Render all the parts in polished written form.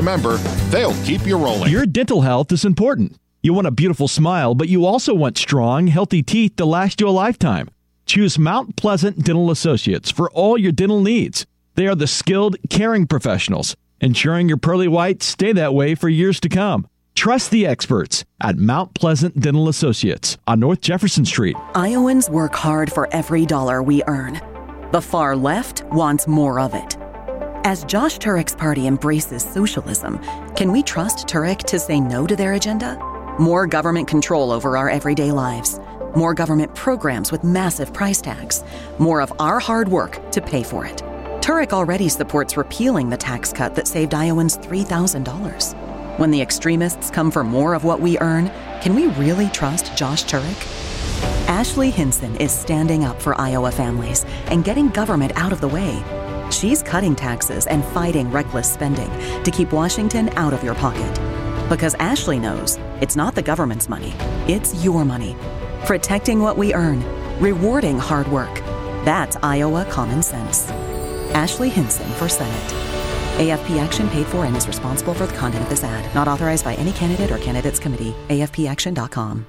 Remember, they'll keep you rolling. Your dental health is important. You want a beautiful smile, but you also want strong, healthy teeth to last you a lifetime. Choose Mount Pleasant Dental Associates for all your dental needs. They are the skilled, caring professionals, ensuring your pearly whites stay that way for years to come. Trust the experts at Mount Pleasant Dental Associates on North Jefferson Street. Iowans work hard for every dollar we earn. The far left wants more of it. As Josh Turek's party embraces socialism, can we trust Turek to say no to their agenda? More government control over our everyday lives. More government programs with massive price tags. More of our hard work to pay for it. Turek already supports repealing the tax cut that saved Iowans $3,000. When the extremists come for more of what we earn, can we really trust Josh Turek? Ashley Hinson is standing up for Iowa families and getting government out of the way. She's cutting taxes and fighting reckless spending to keep Washington out of your pocket. Because Ashley knows it's not the government's money, it's your money. Protecting what we earn, rewarding hard work. That's Iowa common sense. Ashley Hinson for Senate. AFP Action paid for and is responsible for the content of this ad. Not authorized by any candidate or candidates committee. AFPAction.com.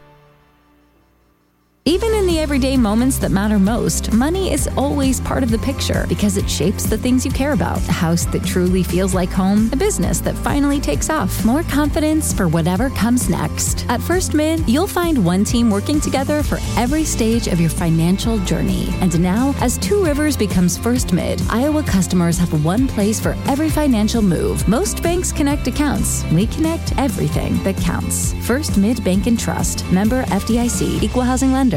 Even in the everyday moments that matter most, money is always part of the picture because it shapes the things you care about. A house that truly feels like home, a business that finally takes off, more confidence for whatever comes next. At First Mid, you'll find one team working together for every stage of your financial journey. And now, as Two Rivers becomes First Mid, Iowa customers have one place for every financial move. Most banks connect accounts. We connect everything that counts. First Mid Bank and Trust. Member FDIC. Equal housing lender.